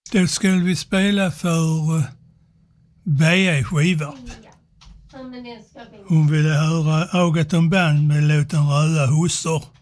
Då skulle vi spela för B.E. Skivarp. Hon ville höra Agaton Band med låten Röda hussar.